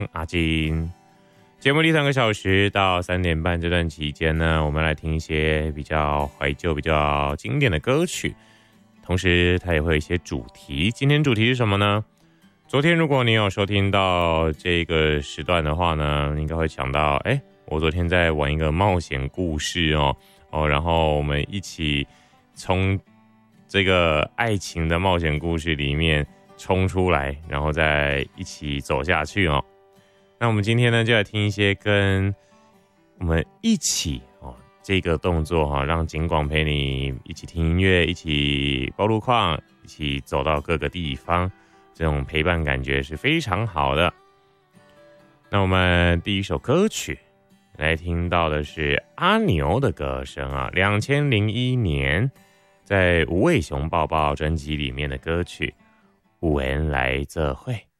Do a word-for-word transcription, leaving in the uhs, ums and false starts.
阿金。节目第三个小时到三点半这段期间呢，我们来听一些比较怀旧、比较经典的歌曲，同时它也会有一些主题。今天主题是什么呢？昨天如果你有收听到这个时段的话呢，应该会想到，哎，我昨天在玩一个冒险故事哦哦，然后我们一起从这个爱情的冒险故事里面冲出来，然后再一起走下去哦。那我们今天呢，就来听一些跟我们一起哦这个动作哈、哦，让景广陪你一起听音乐，一起包路况，一起走到各个地方，这种陪伴感觉是非常好的。那我们第一首歌曲来听到的是阿牛的歌声啊，两千零一年在无尾熊抱抱专辑里面的歌曲《有缘来做伙》。